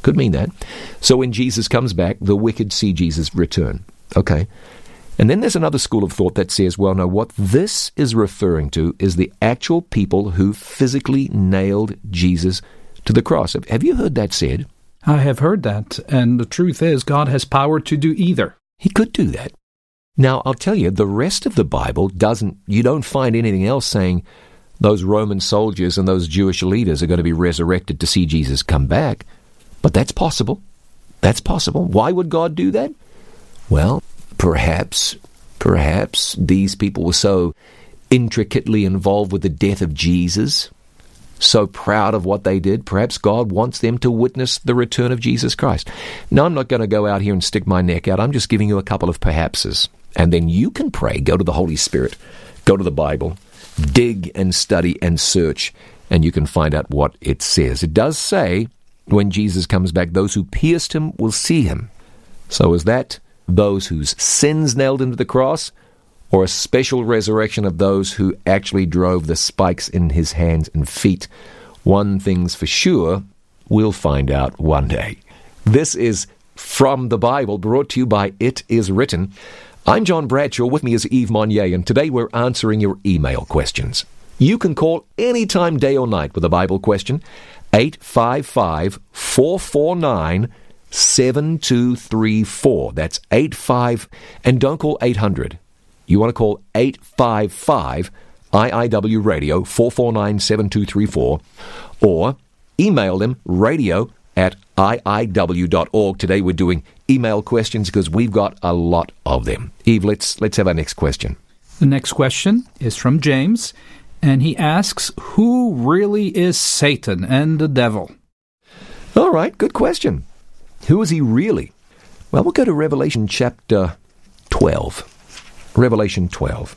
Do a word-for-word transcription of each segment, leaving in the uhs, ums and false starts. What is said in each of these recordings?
Could mean that. So when Jesus comes back, the wicked see Jesus return. Okay. And then there's another school of thought that says, well, no, what this is referring to is the actual people who physically nailed Jesus to the cross. Have you heard that said? I have heard that, and the truth is God has power to do either. He could do that. Now, I'll tell you, the rest of the Bible doesn't, you don't find anything else saying those Roman soldiers and those Jewish leaders are going to be resurrected to see Jesus come back. But that's possible. That's possible. Why would God do that? Well, perhaps, perhaps these people were so intricately involved with the death of Jesus, so proud of what they did, perhaps God wants them to witness the return of Jesus Christ. Now, I'm not going to go out here and stick my neck out. I'm just giving you a couple of perhapses. And then you can pray, go to the Holy Spirit, go to the Bible, dig and study and search, and you can find out what it says. It does say, when Jesus comes back, those who pierced him will see him. So is that those whose sins nailed him to the cross, or a special resurrection of those who actually drove the spikes in his hands and feet? One thing's for sure, we'll find out one day. This is From the Bible, brought to you by It Is Written. I'm John Bradshaw, with me is Yves Monnier, and today we're answering your email questions. You can call anytime, day or night, with a Bible question, eight five five, four four nine, seven two three four. That's eight five, and don't call eight hundred. You want to call eight five five I I W radio, four four nine, seven two three four, or email them, radio at I I W dot org. Today we're doing email questions because we've got a lot of them. Eve, let's, let's have our next question. The next question is from James, and he asks, who really is Satan and the devil? All right, good question. Who is he really? Well, we'll go to Revelation chapter twelve. Revelation twelve.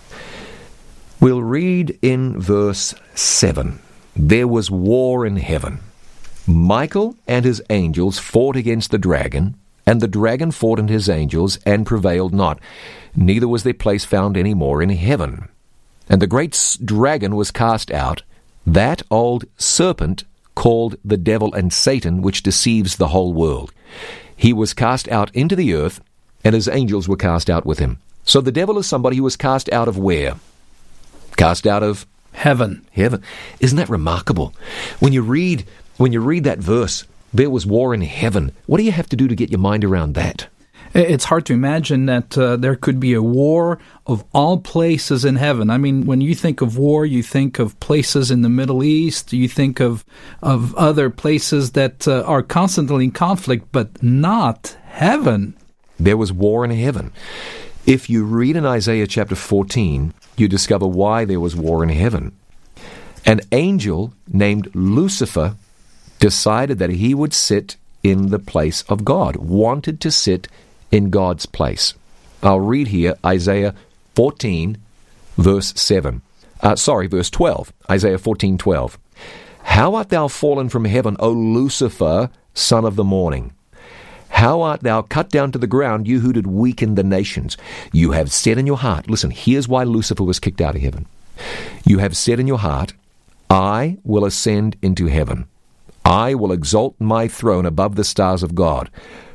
We'll read in verse seven. There was war in heaven. Michael and his angels fought against the dragon, and the dragon fought and his angels, and prevailed not. Neither was their place found any more in heaven. And the great dragon was cast out, that old serpent called the devil and Satan, which deceives the whole world. He was cast out into the earth, and his angels were cast out with him. So the devil is somebody who was cast out of where? Cast out of heaven. Heaven. Isn't that remarkable? When you read when you read that verse, there was war in heaven. What do you have to do to get your mind around that? It's hard to imagine that uh, there could be a war of all places in heaven. I mean, when you think of war, you think of places in the Middle East, you think of of other places that uh, are constantly in conflict, but not heaven. There was war in heaven. If you read in Isaiah chapter fourteen, you discover why there was war in heaven. An angel named Lucifer decided that he would sit in the place of God, wanted to sit in God's place. I'll read here Isaiah fourteen, verse seven. Uh, sorry, verse twelve. Isaiah fourteen, twelve. How art thou fallen from heaven, O Lucifer, son of the morning? How art thou cut down to the ground, you who did weaken the nations? You have said in your heart, listen, here's why Lucifer was kicked out of heaven. You have said in your heart, I will ascend into heaven. I will exalt my throne above the stars of God.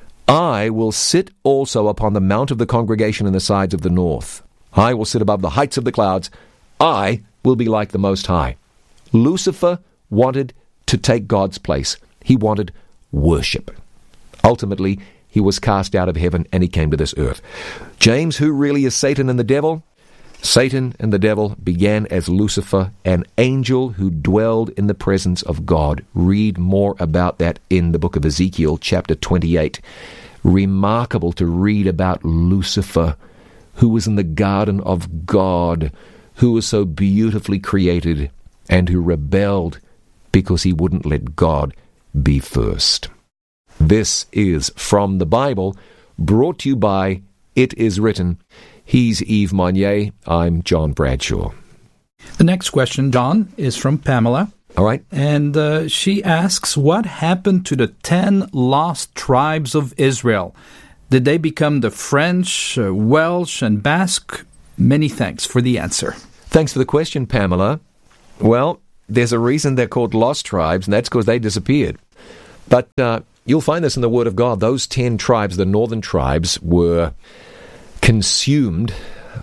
I will sit also upon the mount of the congregation in the sides of the north. I will sit above the heights of the clouds. I will be like the Most High. Lucifer wanted to take God's place. He wanted worship. Ultimately, he was cast out of heaven and he came to this earth. James, who really is Satan and the devil? Satan and the devil began as Lucifer, an angel who dwelled in the presence of God. Read more about that in the book of Ezekiel, chapter twenty-eight. Remarkable to read about Lucifer, who was in the garden of God, who was so beautifully created, and who rebelled because he wouldn't let God be first. This is From the Bible, brought to you by It Is Written. He's Yves Monnier. I'm John Bradshaw. The next question, John, is from Pamela. All right. And uh, she asks, what happened to the ten lost tribes of Israel? Did they become the French, uh, Welsh, and Basque? Many thanks for the answer. Thanks for the question, Pamela. Well, there's a reason they're called lost tribes, and that's because they disappeared. But uh, you'll find this in the Word of God. Those ten tribes, the northern tribes, were consumed,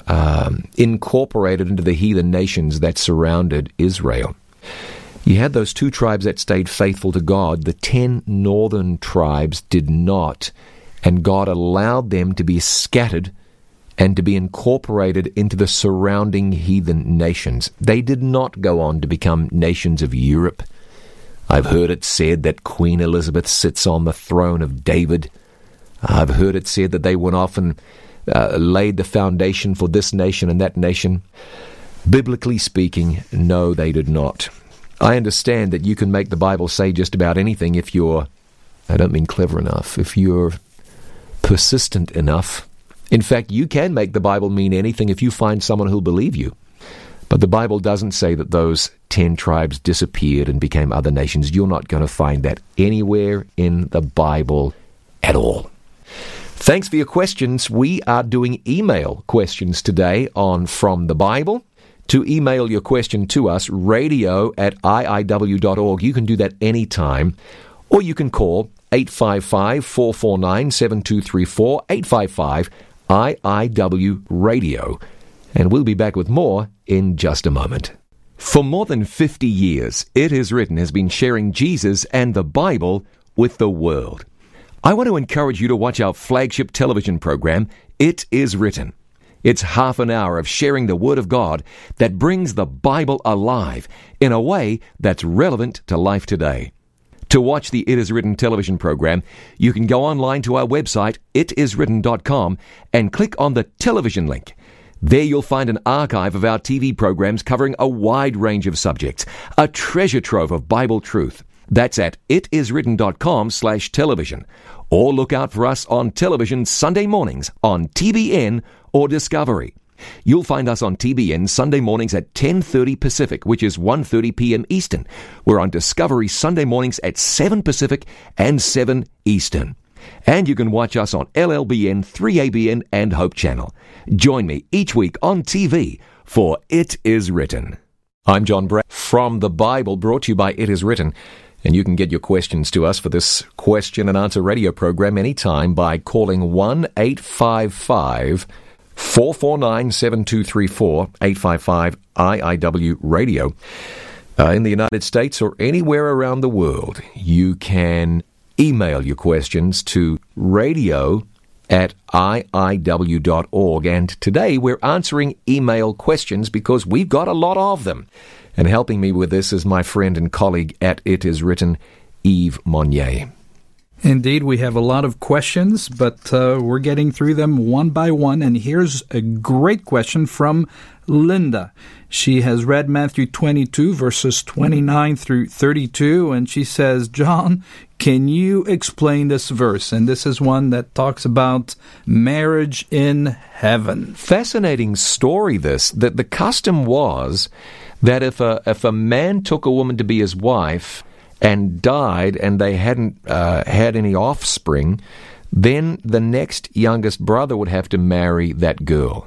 um, incorporated into the heathen nations that surrounded Israel. You had those two tribes that stayed faithful to God. The ten northern tribes did not, and God allowed them to be scattered and to be incorporated into the surrounding heathen nations. They did not go on to become nations of Europe. I've heard it said that Queen Elizabeth sits on the throne of David. I've heard it said that they went off and uh, laid the foundation for this nation and that nation. Biblically speaking, no, they did not. I understand that you can make the Bible say just about anything if you're, I don't mean clever enough, if you're persistent enough. In fact, you can make the Bible mean anything if you find someone who'll believe you. But the Bible doesn't say that those ten tribes disappeared and became other nations. You're not going to find that anywhere in the Bible at all. Thanks for your questions. We are doing email questions today on From the Bible. To email your question to us, radio at I I W dot org. You can do that anytime. Or you can call eight five five, four four nine, seven two three four, eight five five, I I W radio. And we'll be back with more in just a moment. For more than fifty years, It Is Written has been sharing Jesus and the Bible with the world. I want to encourage you to watch our flagship television program, It Is Written. It's half an hour of sharing the Word of God that brings the Bible alive in a way that's relevant to life today. To watch the It Is Written television program, you can go online to our website, it is written dot com, and click on the television link. There you'll find an archive of our T V programs covering a wide range of subjects, a treasure trove of Bible truth. That's at it is written dot com slash television. Or look out for us on television Sunday mornings on T B N or Discovery. You'll find us on T B N Sunday mornings at ten thirty Pacific, which is one thirty p.m. Eastern. We're on Discovery Sunday mornings at seven Pacific and seven Eastern. And you can watch us on L L B N, three A B N, and Hope Channel. Join me each week on T V for It Is Written. I'm John Brown from the Bible, brought to you by It Is Written. And you can get your questions to us for this question and answer radio program anytime by calling one eight five five, four four nine, seven two three four, eight five five, I I W radio. Uh, in the United States or anywhere around the world, you can email your questions to radio at I I W dot org. And today we're answering email questions because we've got a lot of them. And helping me with this is my friend and colleague at It Is Written, Yves Monnier. Indeed, we have a lot of questions, but uh, we're getting through them one by one. And here's a great question from Linda. She has read Matthew twenty-two, verses twenty-nine through thirty-two, and she says, John, can you explain this verse? And this is one that talks about marriage in heaven. Fascinating story, this. That the custom was that if a, if a man took a woman to be his wife and died and they hadn't uh, had any offspring, then the next youngest brother would have to marry that girl.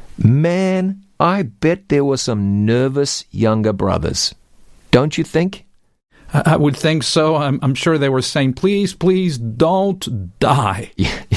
Man, I bet there were some nervous younger brothers. Don't you think? I would think so. I'm, I'm sure they were saying, please, please don't die.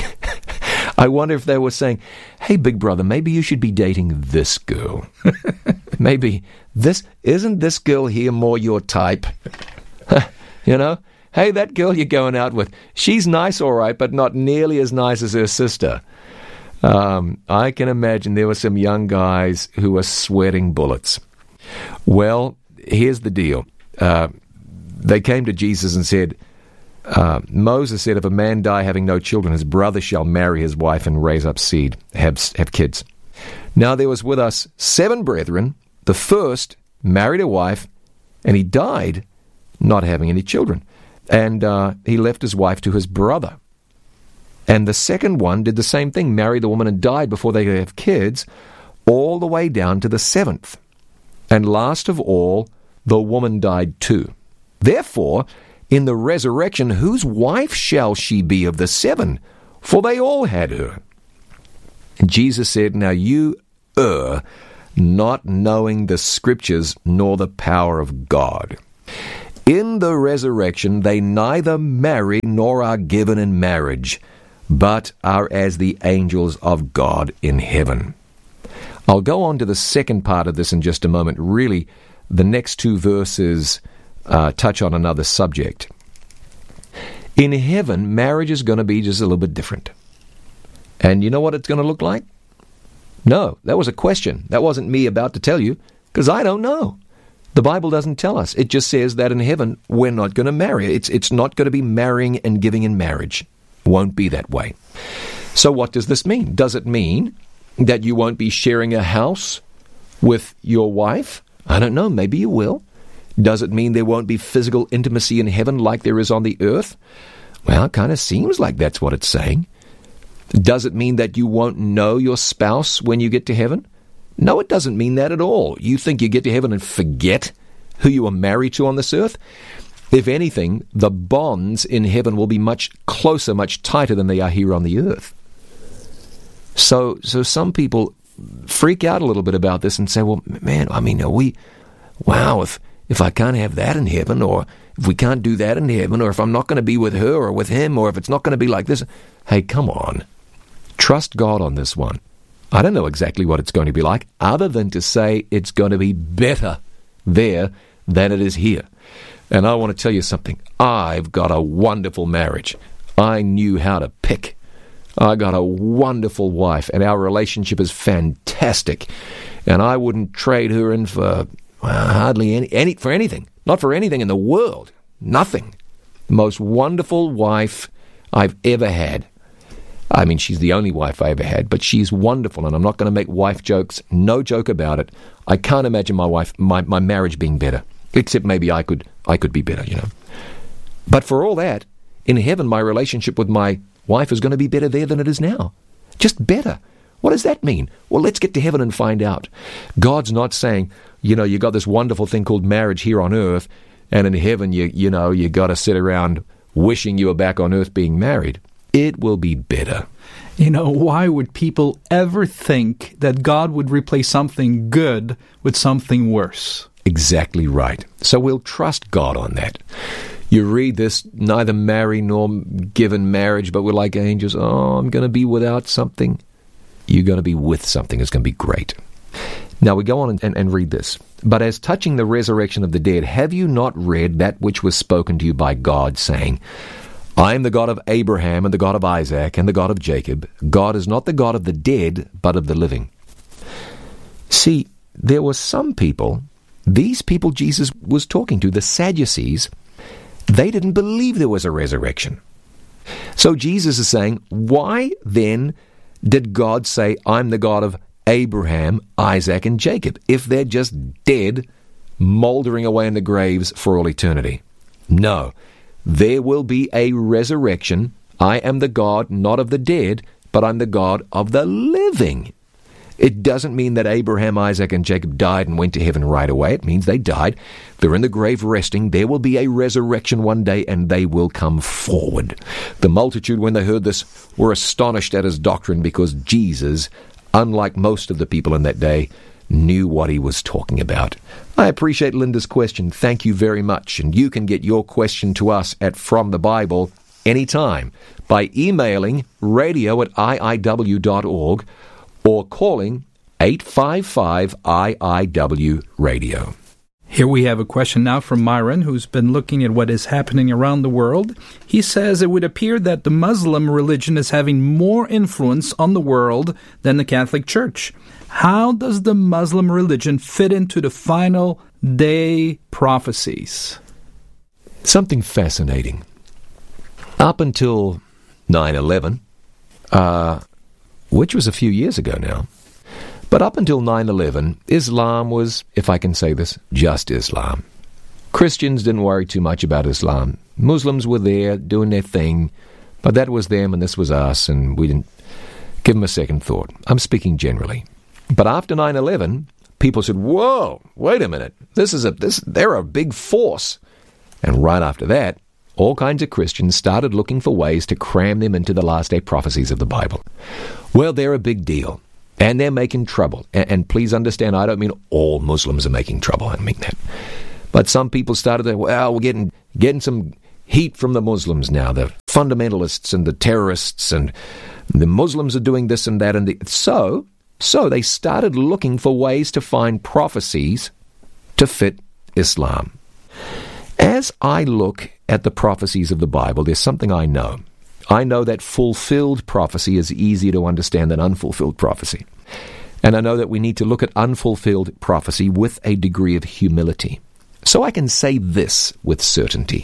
I wonder if they were saying, hey, big brother, maybe you should be dating this girl. Maybe this, isn't this girl here more your type? You know? Hey, that girl you're going out with, she's nice, all right, but not nearly as nice as her sister. Um, I can imagine there were some young guys who were sweating bullets. Well, here's the deal. Uh, they came to Jesus and said, uh, Moses said, if a man die having no children, his brother shall marry his wife and raise up seed, have, have kids. Now there was with us seven brethren. The first married a wife, and he died not having any children. And uh, he left his wife to his brother. And the second one did the same thing, married the woman and died before they could have kids, all the way down to the seventh. And last of all, the woman died too. Therefore, in the resurrection, whose wife shall she be of the seven? For they all had her. And Jesus said, now you err, not knowing the Scriptures nor the power of God. In the resurrection they neither marry nor are given in marriage, but are as the angels of God in heaven. I'll go on to the second part of this in just a moment. Really, the next two verses uh, touch on another subject. In heaven, marriage is going to be just a little bit different. And you know what it's going to look like? No, that was a question. That wasn't me about to tell you, because I don't know. The Bible doesn't tell us. It just says that in heaven, we're not going to marry. It's, it's not going to be marrying and giving in marriage. Won't be that way. So what does this mean? Does it mean that you won't be sharing a house with your wife? I don't know. Maybe you will. Does it mean there won't be physical intimacy in heaven like there is on the earth? Well, it kind of seems like that's what it's saying. Does it mean that you won't know your spouse when you get to heaven? No, it doesn't mean that at all. You think you get to heaven and forget who you were married to on this earth? If anything, the bonds in heaven will be much closer, much tighter than they are here on the earth. So, so some people freak out a little bit about this and say, well, man, I mean, are we, wow, if, if I can't have that in heaven, or if we can't do that in heaven, or if I'm not going to be with her or with him, or if it's not going to be like this. Hey, come on. Trust God on this one. I don't know exactly what it's going to be like, other than to say it's going to be better there than it is here. And I want to tell you something. I've got a wonderful marriage. I knew how to pick. I got a wonderful wife, and our relationship is fantastic. And I wouldn't trade her in for well, hardly any, any for anything. Not for anything in the world. Nothing. The most wonderful wife I've ever had. I mean, she's the only wife I ever had, but she's wonderful, and I'm not going to make wife jokes. No joke about it. I can't imagine my wife, my, my marriage being better, except maybe I could, I could be better, you know. But for all that, in heaven, my relationship with my wife is going to be better there than it is now. Just better. What does that mean? Well, let's get to heaven and find out. God's not saying, you know, you got this wonderful thing called marriage here on earth, and in heaven, you you know, you got to sit around wishing you were back on earth being married. It will be better. You know, why would people ever think that God would replace something good with something worse? Exactly right. So we'll trust God on that. You read this, neither marry nor give in marriage, but we're like angels. Oh, I'm going to be without something. You're going to be with something. It's going to be great. Now we go on and, and, and read this. But as touching the resurrection of the dead, have you not read that which was spoken to you by God, saying, I am the God of Abraham and the God of Isaac and the God of Jacob. God is not the God of the dead, but of the living. See, there were some people, these people Jesus was talking to, the Sadducees, they didn't believe there was a resurrection. So Jesus is saying, why then did God say, I'm the God of Abraham, Isaac, and Jacob, if they're just dead, moldering away in the graves for all eternity? No. There will be a resurrection. I am the God not of the dead, but I'm the God of the living. It doesn't mean that Abraham, Isaac, and Jacob died and went to heaven right away. It means they died. They're in the grave resting. There will be a resurrection one day, and they will come forward. The multitude, when they heard this, were astonished at his doctrine, because Jesus, unlike most of the people in that day, knew what he was talking about. I appreciate Linda's question. Thank you very much. And you can get your question to us at From the Bible anytime by emailing radio at I I W dot org or calling eight five five I I W radio. Here we have a question now from Myron, who's been looking at what is happening around the world. He says it would appear that the Muslim religion is having more influence on the world than the Catholic Church. How does the Muslim religion fit into the final day prophecies? Something fascinating. Up until nine eleven, uh, which was a few years ago now, but up until nine eleven, Islam was, if I can say this, just Islam. Christians didn't worry too much about Islam. Muslims were there doing their thing, but that was them and this was us, and we didn't give them a second thought. I'm speaking generally. But after nine eleven, people said, whoa, wait a minute, this is a this they're a big force. And right after that, all kinds of Christians started looking for ways to cram them into the last day prophecies of the Bible. Well, they're a big deal. And they're making trouble. And, and please understand, I don't mean all Muslims are making trouble. I don't mean that. But some people started to, well, we're getting, getting some heat from the Muslims now, the fundamentalists and the terrorists, and the Muslims are doing this and that. And the, so, so they started looking for ways to find prophecies to fit Islam. As I look at the prophecies of the Bible, there's something I know. I know that fulfilled prophecy is easier to understand than unfulfilled prophecy. And I know that we need to look at unfulfilled prophecy with a degree of humility. So I can say this with certainty.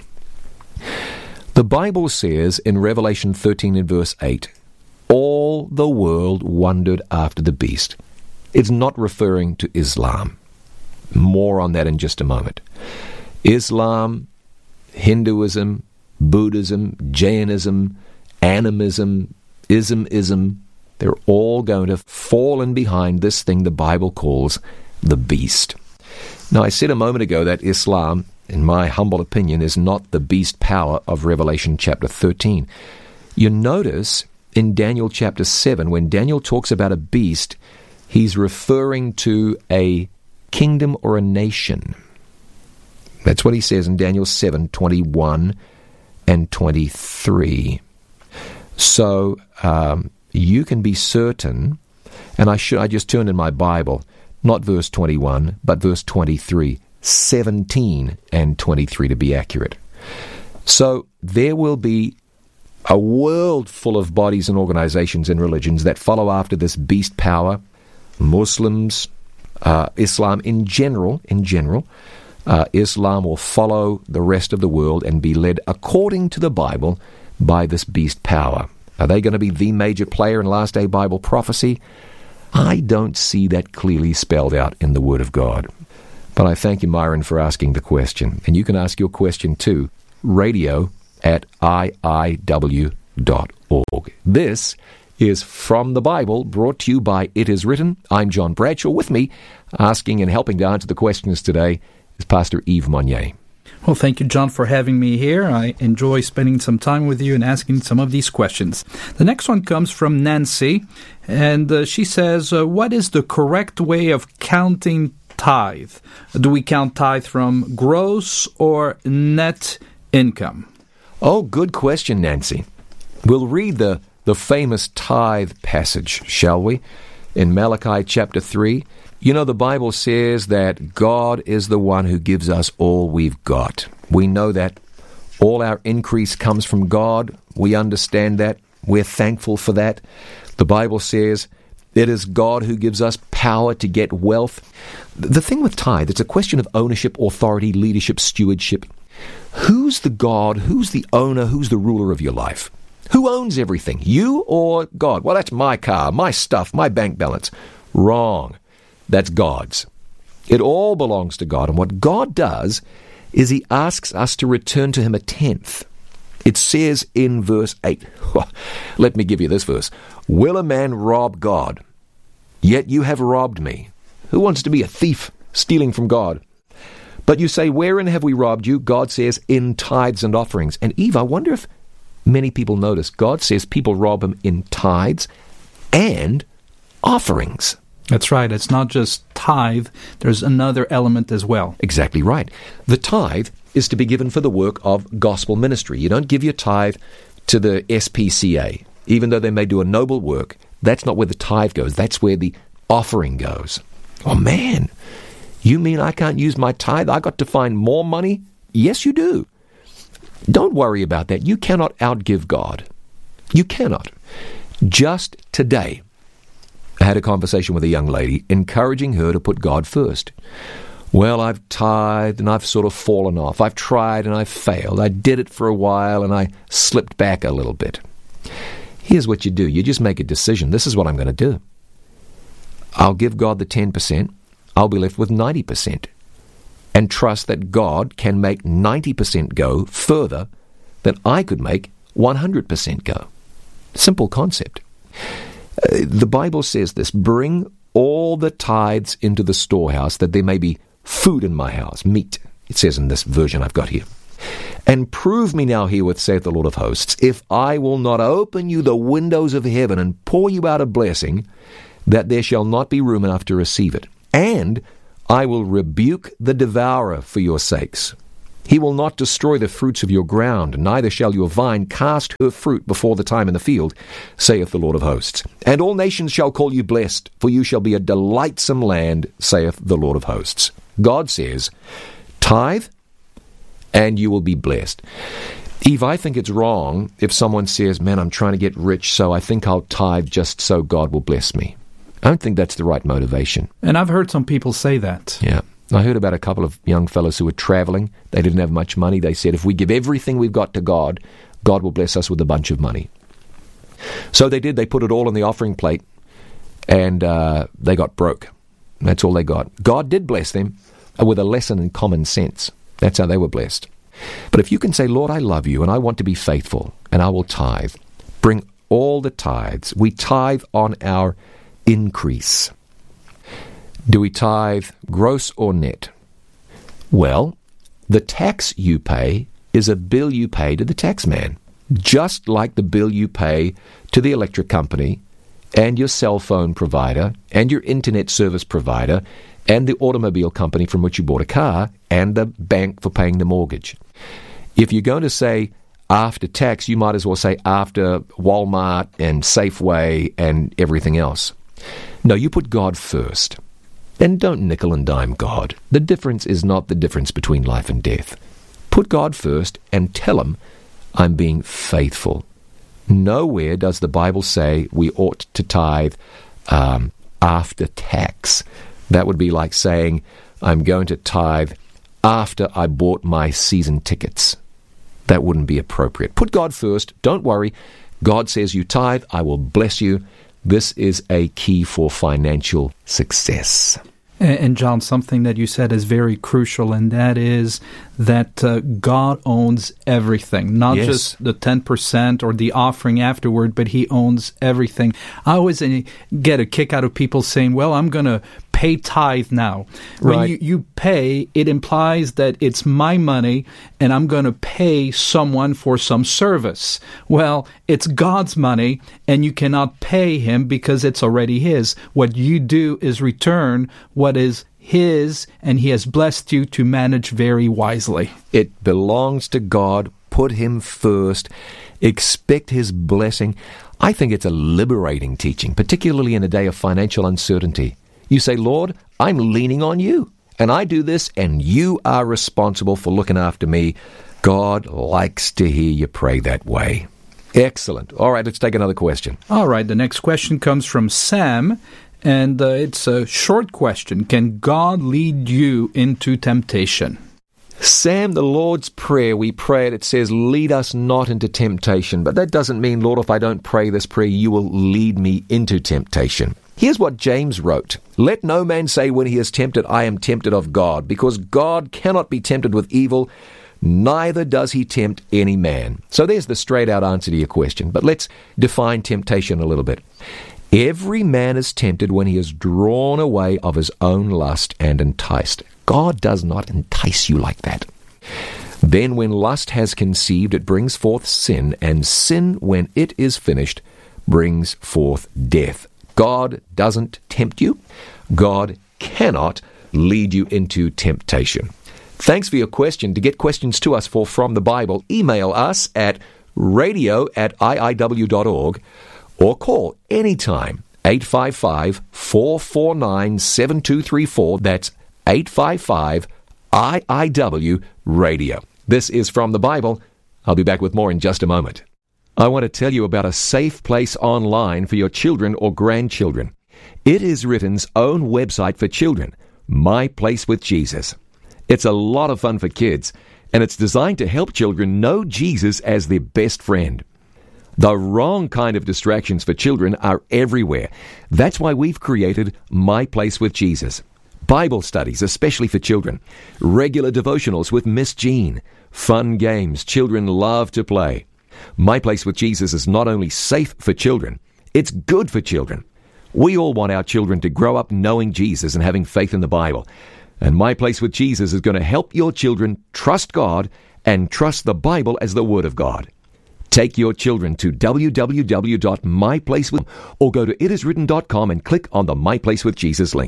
The Bible says in Revelation thirteen and verse eight, all the world wondered after the beast. It's not referring to Islam. More on that in just a moment. Islam, Hinduism, Buddhism, Jainism, animism, ism-ism, they're all going to fall in behind this thing the Bible calls the beast. Now, I said a moment ago that Islam, in my humble opinion, is not the beast power of Revelation chapter thirteen. You notice in Daniel chapter seven, when Daniel talks about a beast, he's referring to a kingdom or a nation. That's what he says in Daniel seven, twenty-one and twenty-three. So um, you can be certain, and I should I just turned in my Bible, not verse twenty-one, but verse twenty-three, seventeen and twenty-three to be accurate. So there will be a world full of bodies and organizations and religions that follow after this beast power, Muslims, uh, Islam in general, in general, uh, Islam will follow the rest of the world and be led according to the Bible by this beast power. Are they going to be the major player in last day Bible prophecy? I don't see that clearly spelled out in the Word of God. But I thank you, Myron, for asking the question. And you can ask your question too, radio at I I W dot org. This is From the Bible, brought to you by It Is Written. I'm John Bradshaw. With me, asking and helping to answer the questions today, is Pastor Yves Monnier. Well, thank you, John, for having me here. I enjoy spending some time with you and asking some of these questions. The next one comes from Nancy, and uh, she says, uh, what is the correct way of counting tithe? Do we count tithe from gross or net income? Oh, good question, Nancy. We'll read the, the famous tithe passage, shall we? In Malachi chapter three. You know, the Bible says that God is the one who gives us all we've got. We know that all our increase comes from God. We understand that. We're thankful for that. The Bible says it is God who gives us power to get wealth. The thing with tithe, it's a question of ownership, authority, leadership, stewardship. Who's the God? Who's the owner? Who's the ruler of your life? Who owns everything? You or God? Well, that's my car, my stuff, my bank balance. Wrong. That's God's. It all belongs to God. And what God does is He asks us to return to Him a tenth. It says in verse eight, let me give you this verse. Will a man rob God? Yet you have robbed me. Who wants to be a thief, stealing from God? But you say, wherein have we robbed you? God says, in tithes and offerings. And Eve, I wonder if many people notice, God says people rob Him in tithes and offerings. That's right. It's not just tithe. There's another element as well. Exactly right. The tithe is to be given for the work of gospel ministry. You don't give your tithe to the S P C A, even though they may do a noble work. That's not where the tithe goes. That's where the offering goes. Oh, man. You mean I can't use my tithe? I got to find more money? Yes, you do. Don't worry about that. You cannot outgive God. You cannot. Just today, I had a conversation with a young lady, encouraging her to put God first. Well, I've tithed and I've sort of fallen off. I've tried and I've failed. I did it for a while and I slipped back a little bit. Here's what you do. You just make a decision. This is what I'm going to do. I'll give God the ten percent. I'll be left with ninety percent. And trust that God can make ninety percent go further than I could make one hundred percent go. Simple concept. Uh, the Bible says this, bring all the tithes into the storehouse, that there may be food in my house, meat, it says in this version I've got here. And prove me now herewith, saith the Lord of hosts, if I will not open you the windows of heaven and pour you out a blessing, that there shall not be room enough to receive it. And I will rebuke the devourer for your sakes. He will not destroy the fruits of your ground, neither shall your vine cast her fruit before the time in the field, saith the Lord of hosts. And all nations shall call you blessed, for you shall be a delightsome land, saith the Lord of hosts. God says, tithe, and you will be blessed. Eve, I think it's wrong if someone says, man, I'm trying to get rich, so I think I'll tithe just so God will bless me. I don't think that's the right motivation. And I've heard some people say that. Yeah. I heard about a couple of young fellows who were traveling. They didn't have much money. They said, if we give everything we've got to God, God will bless us with a bunch of money. So they did. They put it all on the offering plate, and uh, they got broke. That's all they got. God did bless them with a lesson in common sense. That's how they were blessed. But if you can say, Lord, I love you, and I want to be faithful, and I will tithe, bring all the tithes. We tithe on our increase. Do we tithe gross or net? Well, the tax you pay is a bill you pay to the tax man, just like the bill you pay to the electric company and your cell phone provider and your internet service provider and the automobile company from which you bought a car and the bank for paying the mortgage. If you're going to say after tax, you might as well say after Walmart and Safeway and everything else. No, you put God first. Then don't nickel and dime God. The difference is not the difference between life and death. Put God first and tell him, I'm being faithful. Nowhere does the Bible say we ought to tithe um, after tax. That would be like saying, I'm going to tithe after I bought my season tickets. That wouldn't be appropriate. Put God first. Don't worry. God says you tithe, I will bless you. This is a key for financial success. And John, something that you said is very crucial, and that is that uh, God owns everything, not yes. just the ten percent or the offering afterward, but he owns everything. I always uh, get a kick out of people saying, well, I'm going to pay tithe now. When right. you, you pay, it implies that it's my money and I'm going to pay someone for some service. Well, it's God's money and you cannot pay him because it's already his. What you do is return what is his, and he has blessed you to manage very wisely. It belongs to God. Put him first. Expect his blessing. I think it's a liberating teaching, particularly in a day of financial uncertainty. You say, Lord, I'm leaning on you, and I do this, and you are responsible for looking after me. God likes to hear you pray that way. Excellent. All right, let's take another question. All right, the next question comes from Sam, and uh, it's a short question. Can God lead you into temptation? Sam, the Lord's Prayer, we pray it, it says, lead us not into temptation. But that doesn't mean, Lord, if I don't pray this prayer, you will lead me into temptation. Here's what James wrote. Let no man say when he is tempted, I am tempted of God, because God cannot be tempted with evil, neither does he tempt any man. So there's the straight-out answer to your question. But let's define temptation a little bit. Every man is tempted when he is drawn away of his own lust and enticed. God does not entice you like that. Then when lust has conceived, it brings forth sin, and sin, when it is finished, brings forth death. God doesn't tempt you. God cannot lead you into temptation. Thanks for your question. To get questions to us for From the Bible, email us at radio at I I W dot org or call anytime eight five five, four four nine, seven two three four. That's eight five five I I W radio. This is From the Bible. I'll be back with more in just a moment. I want to tell you about a safe place online for your children or grandchildren. It is Written's own website for children, My Place with Jesus. It's a lot of fun for kids, and it's designed to help children know Jesus as their best friend. The wrong kind of distractions for children are everywhere. That's why we've created My Place with Jesus. Bible studies, especially for children. Regular devotionals with Miss Jean. Fun games children love to play. My Place with Jesus is not only safe for children, it's good for children. We all want our children to grow up knowing Jesus and having faith in the Bible. And My Place with Jesus is going to help your children trust God and trust the Bible as the Word of God. Take your children to w w w dot my place with or go to it is written dot com and click on the My Place with Jesus link.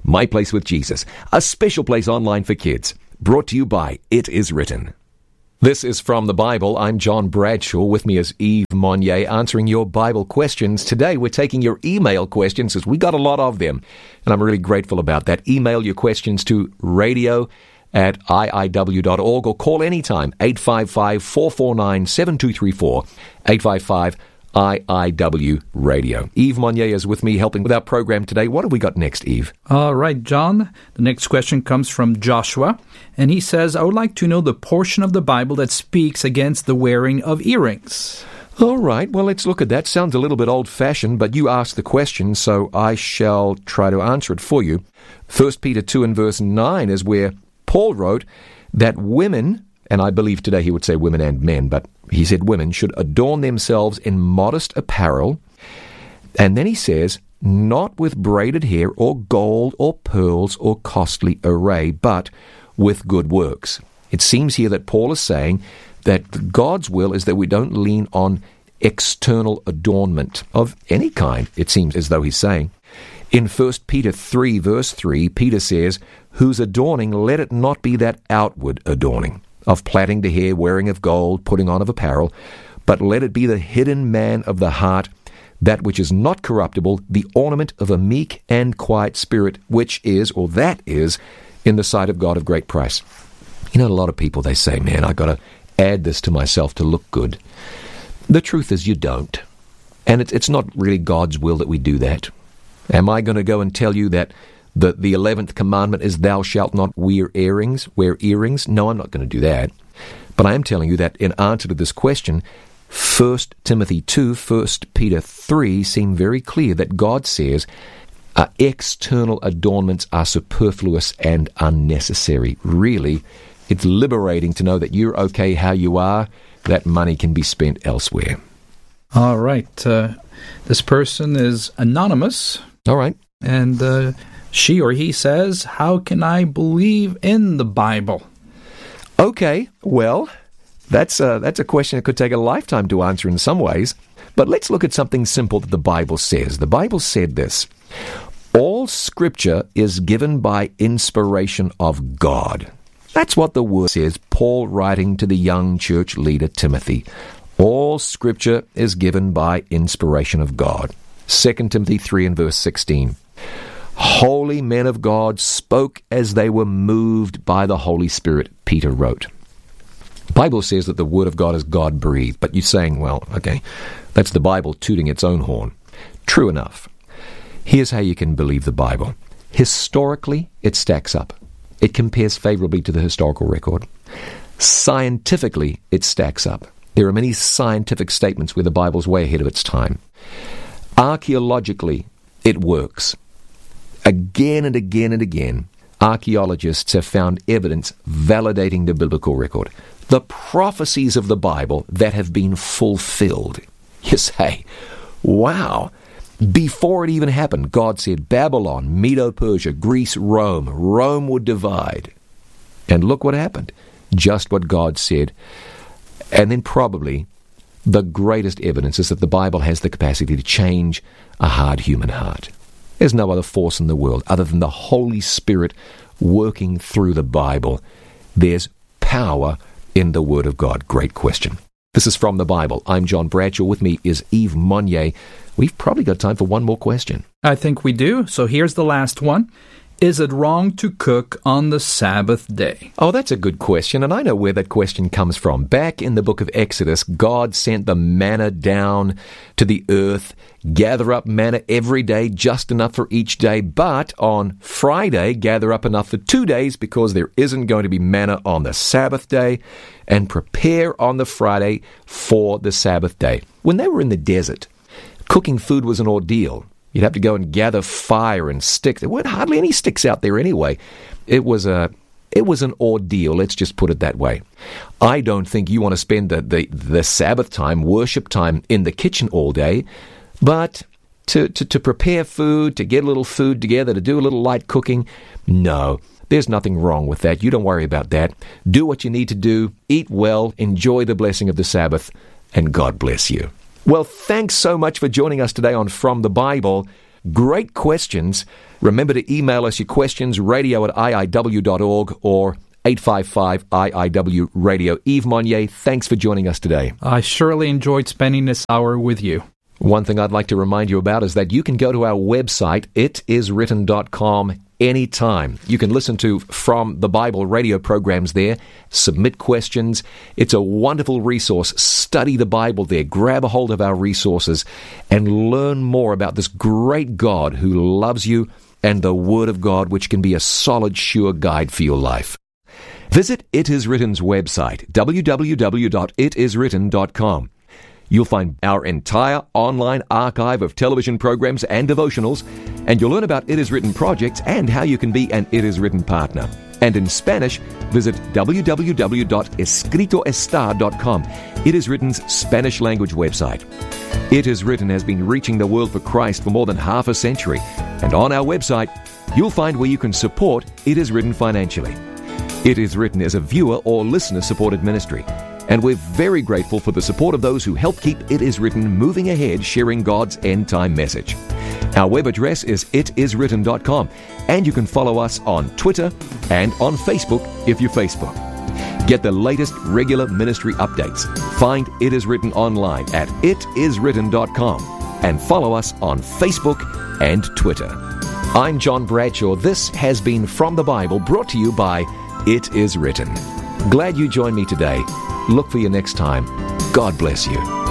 My Place with Jesus, a special place online for kids. Brought to you by It Is Written. This is From the Bible. I'm John Bradshaw. With me is Eve Monnier answering your Bible questions. Today we're taking your email questions as we got a lot of them. And I'm really grateful about that. Email your questions to radio at I I W dot org or call anytime, eight five five, four four nine, seven two three four, eight five five I I W Radio. Eve Monnier is with me helping with our program today. What have we got next, Eve? All right, John. The next question comes from Joshua, and he says, I would like to know the portion of the Bible that speaks against the wearing of earrings. All right, well, let's look at that. Sounds a little bit old-fashioned, but you asked the question, so I shall try to answer it for you. First Peter two and verse nine is where Paul wrote that women, and I believe today he would say women and men, but he said women should adorn themselves in modest apparel. And then he says, not with braided hair or gold or pearls or costly array, but with good works. It seems here that Paul is saying that God's will is that we don't lean on external adornment of any kind, it seems as though he's saying. In First Peter three, verse three, Peter says, whose adorning, let it not be that outward adorning, of plaiting the hair, wearing of gold, putting on of apparel, but let it be the hidden man of the heart, that which is not corruptible, the ornament of a meek and quiet spirit, which is, or that is, in the sight of God of great price. You know, a lot of people, they say, man, I got to add this to myself to look good. The truth is you don't. And it's, it's not really God's will that we do that. Am I going to go and tell you that the, the eleventh commandment is thou shalt not wear earrings, wear earrings? No, I'm not going to do that. But I am telling you that in answer to this question, First Timothy two, First Peter three seem very clear that God says uh, external adornments are superfluous and unnecessary. Really, it's liberating to know that you're okay how you are, that money can be spent elsewhere. All right. Uh, this person is anonymous. All right. And uh, she or he says, how can I believe in the Bible? Okay, well, that's a, that's a question that could take a lifetime to answer in some ways. But let's look at something simple that the Bible says. The Bible said this, all Scripture is given by inspiration of God. That's what the Word says, Paul writing to the young church leader Timothy. All Scripture is given by inspiration of God. Second Timothy three and verse sixteen. Holy men of God spoke as they were moved by the Holy Spirit, Peter wrote. The Bible says that the Word of God is God-breathed, but you're saying, well, okay, that's the Bible tooting its own horn. True enough. Here's how you can believe the Bible. Historically, it stacks up. It compares favorably to the historical record. Scientifically, it stacks up. There are many scientific statements where the Bible's way ahead of its time. Archaeologically, it works. Again and again and again, archaeologists have found evidence validating the biblical record. The prophecies of the Bible that have been fulfilled. You say, wow. Before it even happened, God said Babylon, Medo-Persia, Greece, Rome. Rome would divide. And look what happened. Just what God said. And then probably the greatest evidence is that the Bible has the capacity to change a hard human heart. There's no other force in the world other than the Holy Spirit working through the Bible. There's power in the Word of God. Great question. This is From the Bible. I'm John Bradshaw. With me is Eve Monnier. We've probably got time for one more question. I think we do. So here's the last one. Is it wrong to cook on the Sabbath day? Oh, that's a good question, and I know where that question comes from. Back in the book of Exodus, God sent the manna down to the earth, gather up manna every day, just enough for each day, but on Friday, gather up enough for two days because there isn't going to be manna on the Sabbath day, and prepare on the Friday for the Sabbath day. When they were in the desert, cooking food was an ordeal. You'd have to go and gather fire and sticks. There weren't hardly any sticks out there anyway. It was a, it was an ordeal, let's just put it that way. I don't think you want to spend the, the, the Sabbath time, worship time, in the kitchen all day, but to, to, to prepare food, to get a little food together, to do a little light cooking, no. There's nothing wrong with that. You don't worry about that. Do what you need to do, eat well, enjoy the blessing of the Sabbath, and God bless you. Well, thanks so much for joining us today on From the Bible. great questions. Remember to email us your questions, radio at I I W dot org or eight five five I I W radio. Yves Monnier, thanks for joining us today. I surely enjoyed spending this hour with you. One thing I'd like to remind you about is that you can go to our website, it is written dot com, anytime. You can listen to From the Bible radio programs there, submit questions. It's a wonderful resource. Study the Bible there. Grab a hold of our resources and learn more about this great God who loves you and the Word of God, which can be a solid, sure guide for your life. Visit It Is Written's website, w w w dot it is written dot com. You'll find our entire online archive of television programs and devotionals, and you'll learn about It Is Written projects and how you can be an It Is Written partner. And in Spanish, visit w w w dot escrito está dot com, It Is Written's Spanish language website. It Is Written has been reaching the world for Christ for more than half a century, and on our website, you'll find where you can support It Is Written financially. It Is Written is a viewer or listener-supported ministry, and we're very grateful for the support of those who help keep It Is Written moving ahead, sharing God's end-time message. Our web address is it is written dot com, and you can follow us on Twitter and on Facebook if you Facebook. Get the latest regular ministry updates. Find It Is Written online at it is written dot com, and follow us on Facebook and Twitter. I'm John Bradshaw. This has been From the Bible, brought to you by It Is Written. Glad you joined me today. Look for you next time. God bless you.